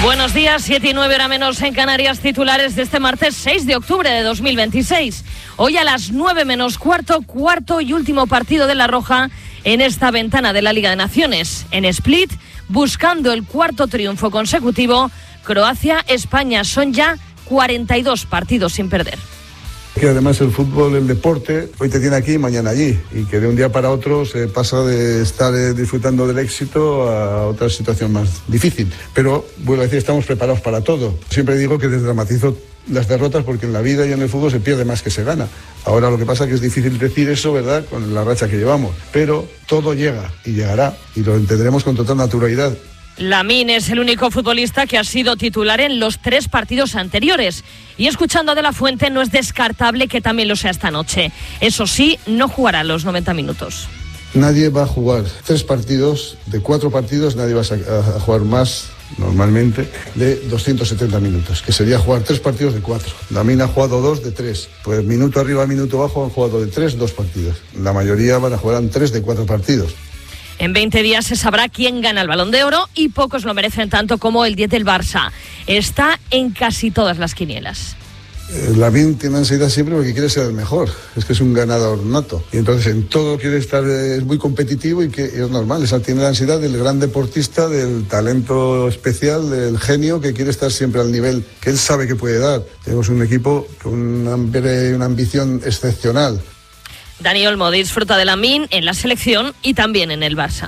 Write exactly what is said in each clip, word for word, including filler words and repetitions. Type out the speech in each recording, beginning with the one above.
Buenos días, siete y nueve hora menos en Canarias, titulares de este martes seis de octubre de dos mil veintiséis. Hoy a las nueve menos cuarto, cuarto y último partido de La Roja en esta ventana de la Liga de Naciones. En Split, buscando el cuarto triunfo consecutivo, Croacia-España. Son ya cuarenta y dos partidos sin perder. Que además el fútbol, el deporte, hoy te tiene aquí y mañana allí, y que de un día para otro se pasa de estar eh, disfrutando del éxito a otra situación más difícil. Pero, vuelvo a decir, estamos preparados para todo. Siempre digo que desdramatizo las derrotas porque en la vida y en el fútbol se pierde más que se gana. Ahora lo que pasa es que es difícil decir eso, ¿verdad?, con la racha que llevamos. Pero todo llega y llegará, y lo entenderemos con total naturalidad. Lamine es el único futbolista que ha sido titular en los tres partidos anteriores. Y escuchando a De La Fuente, no es descartable que también lo sea esta noche. Eso sí, no jugará los noventa minutos. Nadie va a jugar tres partidos, de cuatro partidos, nadie va a jugar más, normalmente, de doscientos setenta minutos, que sería jugar tres partidos de cuatro. Lamine ha jugado dos de tres. Pues minuto arriba, minuto abajo han jugado de tres, dos partidos. La mayoría van a jugar en tres de cuatro partidos. En veinte días se sabrá quién gana el Balón de Oro y pocos lo merecen tanto como el diez del Barça. Está en casi todas las quinielas. Eh, Lamine tiene ansiedad siempre porque quiere ser el mejor. Es que es un ganador nato. Y entonces en todo quiere estar, es muy competitivo y que es normal. Esa tiene la ansiedad del gran deportista, del talento especial, del genio que quiere estar siempre al nivel que él sabe que puede dar. Tenemos un equipo con una, una ambición excepcional. Dani Olmo disfruta de Lamine en la selección y también en el Barça.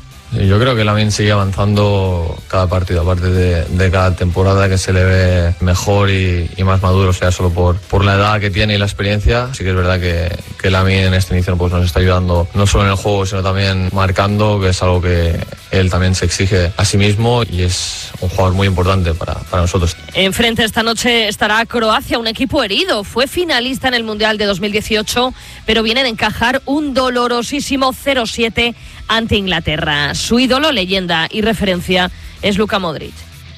Yo creo que Lamine sigue avanzando cada partido, aparte de, de cada temporada que se le ve mejor y, y más maduro, o sea, solo por, por la edad que tiene y la experiencia. Sí que es verdad que, que Lamine en este inicio pues, nos está ayudando no solo en el juego, sino también marcando, que es algo que él también se exige a sí mismo y es un jugador muy importante para, para nosotros. Enfrente esta noche estará Croacia, un equipo herido. Fue finalista en el Mundial de dos mil dieciocho, pero viene de encajar un dolorosísimo cero siete ante Inglaterra. Su ídolo, leyenda y referencia es Luka Modric.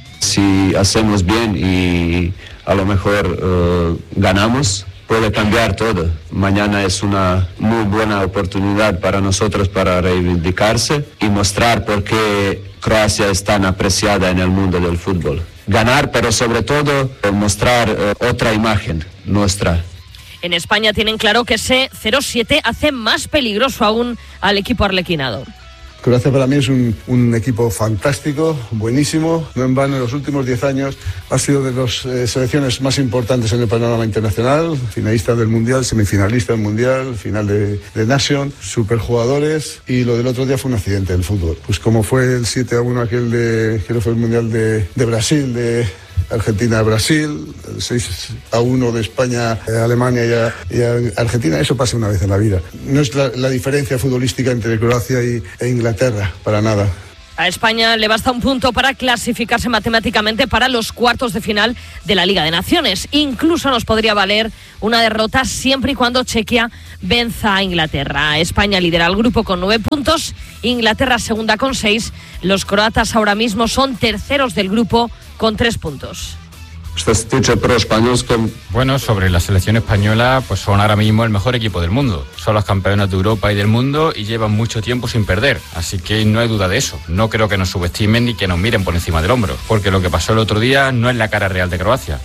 Si hacemos bien y a lo mejor uh, ganamos, puede cambiar todo. Mañana es una muy buena oportunidad para nosotros para reivindicarse y mostrar por qué Croacia es tan apreciada en el mundo del fútbol. Ganar, pero sobre todo mostrar uh, otra imagen nuestra. En España tienen claro que ese cero siete hace más peligroso aún al equipo arlequinado. Croacia para mí es un, un equipo fantástico, buenísimo. No en vano, en los últimos diez años ha sido de las eh, selecciones más importantes en el panorama internacional. Finalista del Mundial, semifinalista del Mundial, final de, de Nation, superjugadores. Y lo del otro día fue un accidente del fútbol. Pues como fue el siete a uno aquel de, creo que fue el Mundial de, de Brasil, de Argentina-Brasil, el seis a uno de España, eh, Alemania y, a, y a Argentina. Eso pasa una vez en la vida. No es la, la diferencia futbolística entre Croacia y, e Inglaterra, para nada. A España le basta un punto para clasificarse matemáticamente para los cuartos de final de la Liga de Naciones. Incluso nos podría valer una derrota siempre y cuando Chequia venza a Inglaterra. España lidera el grupo con nueve puntos, Inglaterra segunda con seis. Los croatas ahora mismo son terceros del grupo con tres puntos. Bueno, sobre la selección española, pues son ahora mismo el mejor equipo del mundo. Son los campeones de Europa y del mundo y llevan mucho tiempo sin perder. Así que no hay duda de eso. No creo que nos subestimen ni que nos miren por encima del hombro. Porque lo que pasó el otro día no es la cara real de Croacia.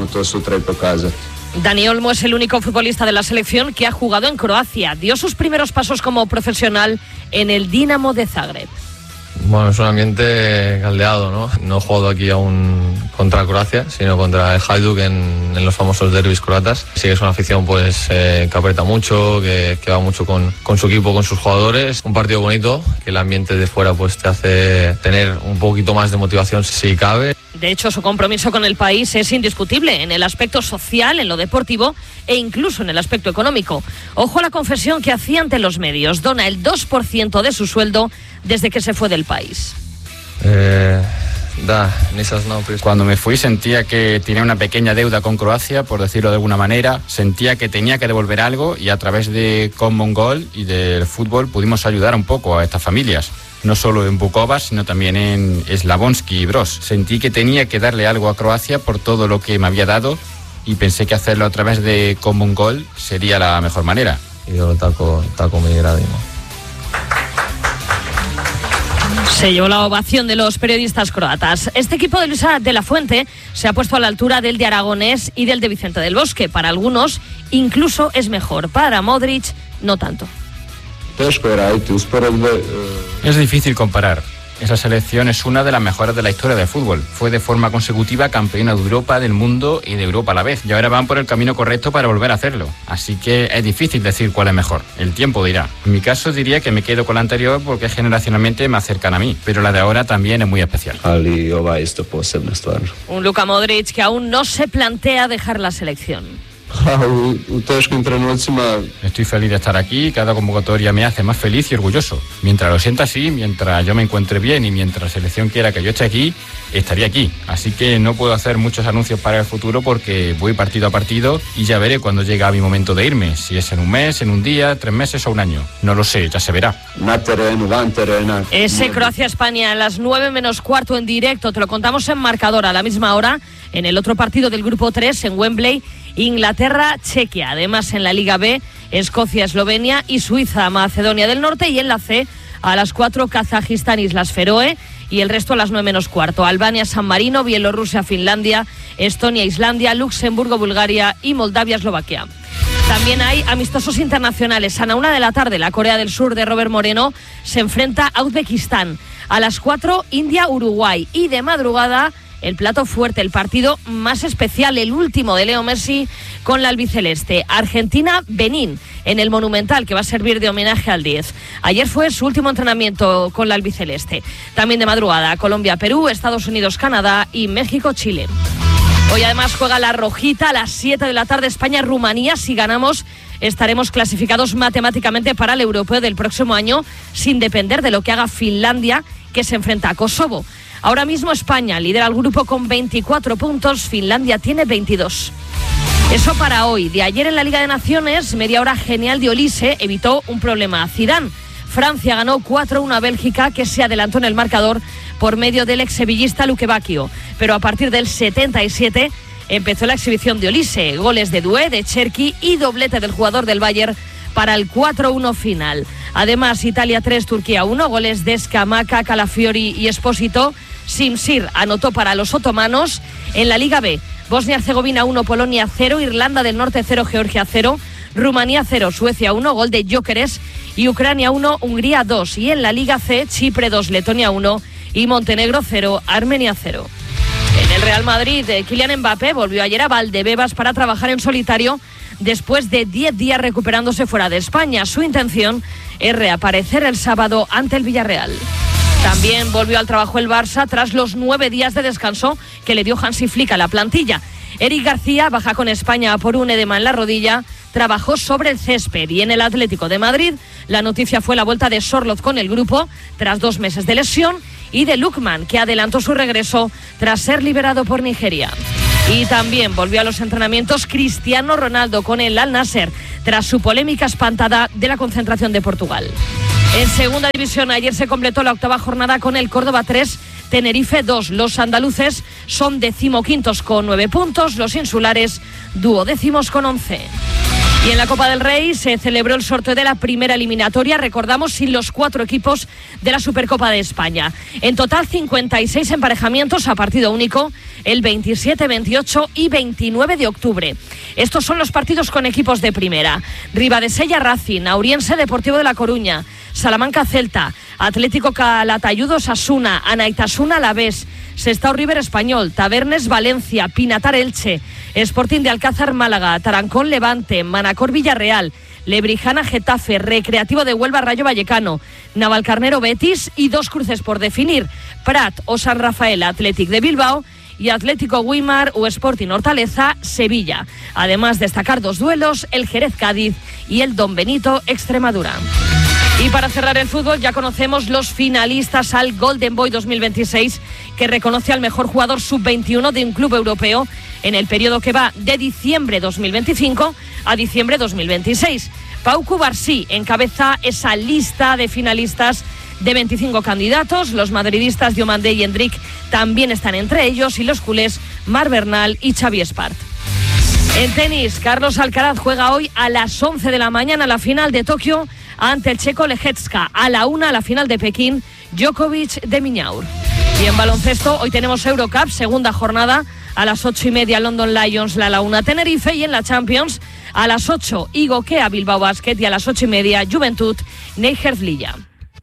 Dani Olmo es el único futbolista de la selección que ha jugado en Croacia. Dio sus primeros pasos como profesional en el Dinamo de Zagreb. Bueno, es un ambiente caldeado, ¿no? No he jugado aquí aún contra Croacia, sino contra el Hajduk en, en los famosos derbis croatas. Sí que es una afición pues eh, que aprieta mucho, que, que va mucho con, con su equipo, con sus jugadores. Un partido bonito, que el ambiente de fuera pues te hace tener un poquito más de motivación si cabe. De hecho, su compromiso con el país es indiscutible en el aspecto social, en lo deportivo e incluso en el aspecto económico. Ojo a la confesión que hacía ante los medios. Dona el dos por ciento de su sueldo desde que se fue del país. Eh, da, Cuando me fui sentía que tenía una pequeña deuda con Croacia, por decirlo de alguna manera. Sentía que tenía que devolver algo y a través de Common Goal y del fútbol pudimos ayudar un poco a estas familias. No solo en Bukova, sino también en Slavonski y Bros. Sentí que tenía que darle algo a Croacia por todo lo que me había dado y pensé que hacerlo a través de Common Goal sería la mejor manera. Y yo taco, taco mi gradino. Se llevó la ovación de los periodistas croatas. Este equipo de Luisa de la Fuente se ha puesto a la altura del de Aragonés y del de Vicente del Bosque. Para algunos, incluso es mejor. Para Modric, no tanto. Es difícil comparar. Esa selección es una de las mejores de la historia del fútbol. Fue de forma consecutiva campeona de Europa, del mundo y de Europa a la vez. Y ahora van por el camino correcto para volver a hacerlo. Así que es difícil decir cuál es mejor. El tiempo dirá. En mi caso diría que me quedo con la anterior porque es generacionalmente más cercana a mí. Pero la de ahora también es muy especial. Un Luka Modric que aún no se plantea dejar la selección. Estoy feliz de estar aquí, cada convocatoria me hace más feliz y orgulloso. Mientras lo sienta así, mientras yo me encuentre bien y mientras la selección quiera que yo esté aquí, estaría aquí. Así que no puedo hacer muchos anuncios para el futuro porque voy partido a partido y ya veré cuando llega mi momento de irme. Si es en un mes, en un día, tres meses o un año. No lo sé, ya se verá. Ese Croacia-España a las nueve menos cuarto en directo. Te lo contamos en marcador a la misma hora. En el otro partido del grupo tres en Wembley, Inglaterra-Chequia. Además en la Liga B, Escocia-Eslovenia y Suiza-Macedonia del Norte. Y en la C, a las cuatro, Kazajistán-Islas Feroe. Y el resto a las nueve menos cuarto. Albania-San Marino, Bielorrusia-Finlandia, Estonia-Islandia, Luxemburgo-Bulgaria y Moldavia-Eslovaquia. También hay amistosos internacionales. A la una de la tarde, la Corea del Sur de Robert Moreno se enfrenta a Uzbekistán. A las cuatro, India-Uruguay. Y de madrugada, el plato fuerte, el partido más especial, el último de Leo Messi con la albiceleste. Argentina-Benín, en el Monumental, que va a servir de homenaje al diez. Ayer fue su último entrenamiento con la albiceleste. También de madrugada, Colombia-Perú, Estados Unidos-Canadá y México-Chile. Hoy además juega la Rojita a las siete de la tarde, España-Rumanía. Si ganamos, estaremos clasificados matemáticamente para el europeo del próximo año, sin depender de lo que haga Finlandia, que se enfrenta a Kosovo. Ahora mismo España lidera el grupo con veinticuatro puntos, Finlandia tiene veintidós. Eso para hoy. De ayer en la Liga de Naciones, media hora genial de Olise evitó un problema a Zidane. Francia ganó cuatro uno a Bélgica, que se adelantó en el marcador por medio del exsevillista Luque Bacchio. Pero a partir del setenta y siete empezó la exhibición de Olise. Goles de Doué, de Cherki y doblete del jugador del Bayern para el cuatro uno final. Además, Italia tres, Turquía uno, goles de Scamacca, Calafiori y Espósito. Simsir anotó para los otomanos. En la Liga B, Bosnia-Herzegovina uno, Polonia cero, Irlanda del Norte cero, Georgia cero, Rumanía cero, Suecia uno, gol de Gyökeres, y Ucrania uno, Hungría dos. Y en la Liga C, Chipre dos, Letonia uno y Montenegro cero, Armenia cero. En el Real Madrid, Kylian Mbappé volvió ayer a Valdebebas para trabajar en solitario después de diez días recuperándose fuera de España. Su intención es reaparecer el sábado ante el Villarreal. También volvió al trabajo el Barça tras los nueve días de descanso que le dio Hansi Flick a la plantilla. Eric García baja con España por un edema en la rodilla, trabajó sobre el césped. Y en el Atlético de Madrid, la noticia fue la vuelta de Sorloth con el grupo tras dos meses de lesión y de Lookman, que adelantó su regreso tras ser liberado por Nigeria. Y también volvió a los entrenamientos Cristiano Ronaldo con el Al Nassr tras su polémica espantada de la concentración de Portugal. En segunda división, ayer se completó la octava jornada con el Córdoba tres, Tenerife dos. Los andaluces son decimoquintos con nueve puntos, los insulares duodécimos con once. Y en la Copa del Rey se celebró el sorteo de la primera eliminatoria, recordamos, sin los cuatro equipos de la Supercopa de España. En total, cincuenta y seis emparejamientos a partido único el veintisiete, veintiocho y veintinueve de octubre. Estos son los partidos con equipos de primera: Ribadesella Racing, Auriense Deportivo de La Coruña, Salamanca Celta, Atlético Calatayud Osasuna, Anaitasuna Alavés, Sestao River Español, Tabernes Valencia, Pinatar Elche, Sporting de Alcázar Málaga, Tarancón Levante, Manacor Villarreal, Lebrijana Getafe, Recreativo de Huelva Rayo Vallecano, Navalcarnero Betis y dos cruces por definir: Prat o San Rafael Athletic de Bilbao y Atlético Weimar o Sporting Hortaleza Sevilla. Además, destacar dos duelos: el Jerez Cádiz y el Don Benito Extremadura. Y para cerrar el fútbol, ya conocemos los finalistas al Golden Boy dos mil veintiséis, que reconoce al mejor jugador sub veintiuno de un club europeo en el periodo que va de diciembre dos mil veinticinco a diciembre dos mil veintiséis. Pau Cubarsí encabeza esa lista de finalistas de veinticinco candidatos. Los madridistas Diomandé y Endrick también están entre ellos, y los culés Marc Bernal y Xavi Espart. En tenis, Carlos Alcaraz juega hoy a las once de la mañana la final de Tokio ante el checo Lejecka. A la una la final de Pekín, Djokovic de Miñaur. Y en baloncesto, hoy tenemos Eurocup, segunda jornada, a las ocho y media London Lions, La Laguna Tenerife, y en la Champions, a las ocho, Igokea Bilbao Basket, y a las ocho y media, Juventud Neijer-Vlilla.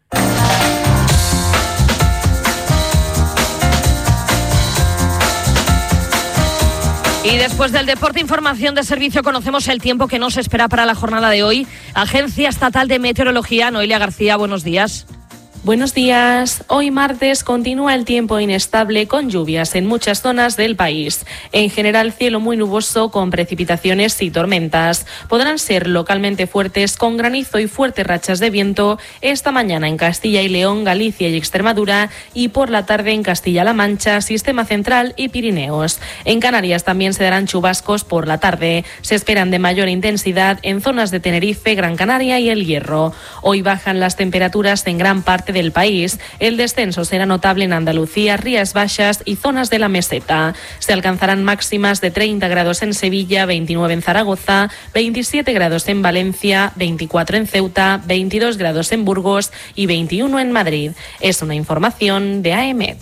Y después del deporte, información de servicio, conocemos el tiempo que nos espera para la jornada de hoy. Agencia Estatal de Meteorología, Noelia García, buenos días. Buenos días. Hoy martes continúa el tiempo inestable con lluvias en muchas zonas del país. En general, cielo muy nuboso con precipitaciones y tormentas. Podrán ser localmente fuertes con granizo y fuertes rachas de viento esta mañana en Castilla y León, Galicia y Extremadura, y por la tarde en Castilla-La Mancha, Sistema Central y Pirineos. En Canarias también se darán chubascos por la tarde. Se esperan de mayor intensidad en zonas de Tenerife, Gran Canaria y El Hierro. Hoy bajan las temperaturas en gran parte del país. El descenso será notable en Andalucía, Rías Baixas y zonas de la meseta. Se alcanzarán máximas de treinta grados en Sevilla, veintinueve en Zaragoza, veintisiete grados en Valencia, veinticuatro en Ceuta, veintidós grados en Burgos y veintiuno en Madrid. Es una información de A M.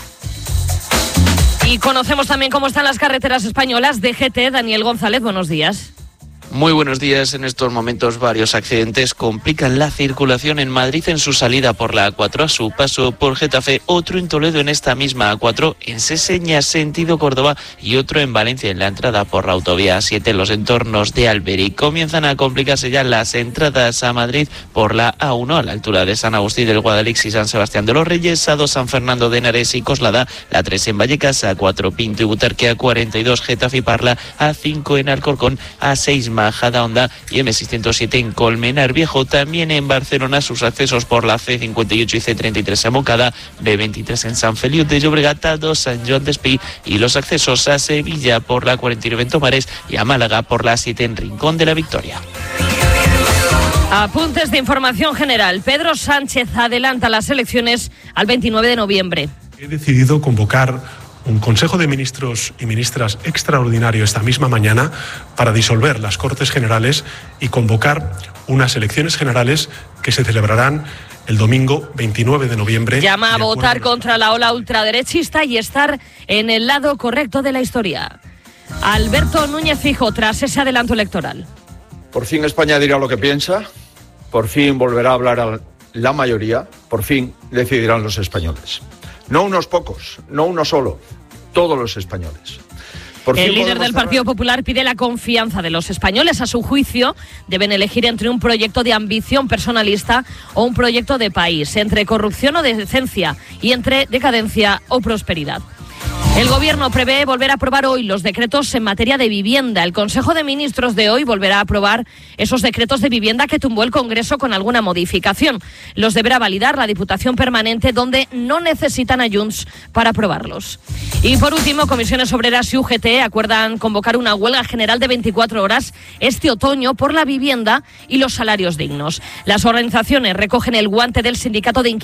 Y conocemos también cómo están las carreteras españolas. D G T, Daniel González, buenos días. Muy buenos días. En estos momentos varios accidentes complican la circulación en Madrid en su salida por la A cuatro a su paso por Getafe, otro en Toledo en esta misma A cuatro en Seseña sentido Córdoba y otro en Valencia en la entrada por la autovía A siete en los entornos de Alberic. Comienzan a complicarse ya las entradas a Madrid por la A uno a la altura de San Agustín del Guadalix y San Sebastián de los Reyes, A dos San Fernando de Henares y Coslada, la tres en Vallecas, A cuatro Pinto y Butarque, A cuarenta y dos Getafe y Parla, A cinco en Alcorcón, A seis Majada Honda y M seiscientos siete en Colmenar Viejo. También en Barcelona sus accesos por la C cincuenta y ocho y C treinta y tres en Moncada, B veintitrés en San Feliu de Llobregat, A dos San Joan d'Espí y los accesos a Sevilla por la cuarenta y nueve en Tomares y a Málaga por la siete en Rincón de la Victoria. Apuntes de información general. Pedro Sánchez adelanta las elecciones al veintinueve de noviembre. He decidido convocar un Consejo de Ministros y Ministras extraordinario esta misma mañana para disolver las Cortes Generales y convocar unas elecciones generales que se celebrarán el domingo veintinueve de noviembre. Llama a votar contra la ola ultraderechista y estar en el lado correcto de la historia. Alberto Núñez Feijóo, tras ese adelanto electoral. Por fin España dirá lo que piensa, por fin volverá a hablar a la mayoría, por fin decidirán los españoles. No unos pocos, no uno solo, todos los españoles. Por el líder del Partido Popular pide la confianza de los españoles. A su juicio, deben elegir entre un proyecto de ambición personalista o un proyecto de país, entre corrupción o decencia y entre decadencia o prosperidad. El Gobierno prevé volver a aprobar hoy los decretos en materia de vivienda. El Consejo de Ministros de hoy volverá a aprobar esos decretos de vivienda que tumbó el Congreso con alguna modificación. Los deberá validar la Diputación Permanente, donde no necesitan a Junts para aprobarlos. Y por último, Comisiones Obreras y U G T acuerdan convocar una huelga general de veinticuatro horas este otoño por la vivienda y los salarios dignos. Las organizaciones recogen el guante del sindicato de